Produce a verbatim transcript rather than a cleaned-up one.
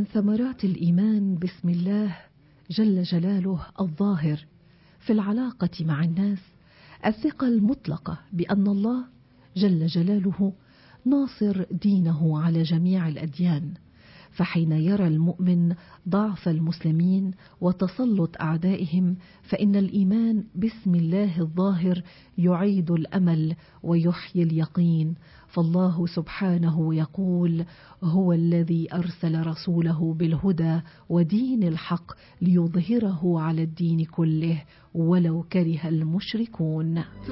ثمرات الإيمان باسم الله جل جلاله الظاهر في العلاقة مع الناس الثقة المطلقة بأن الله جل جلاله ناصر دينه على جميع الأديان، فحين يرى المؤمن ضعف المسلمين وتسلط أعدائهم فإن الإيمان باسم الله الظاهر يعيد الأمل ويحيي اليقين. فالله سبحانه يقول: هو الذي أرسل رسوله بالهدى ودين الحق ليظهره على الدين كله ولو كره المشركون.